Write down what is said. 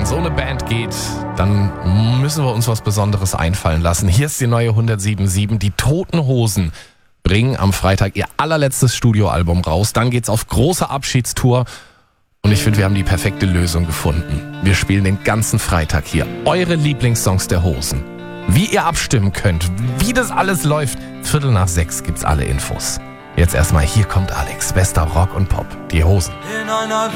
Wenn so eine Band geht, dann müssen wir uns was Besonderes einfallen lassen. Hier ist die neue 107.7. Die Toten Hosen bringen am Freitag ihr allerletztes Studioalbum raus. Dann geht's auf große Abschiedstour. Und ich finde, wir haben die perfekte Lösung gefunden. Wir spielen den ganzen Freitag hier eure Lieblingssongs der Hosen. Wie ihr abstimmen könnt, wie das alles läuft, 5:45 gibt's alle Infos. Jetzt erstmal, hier kommt Alex, bester Rock und Pop, die Hosen.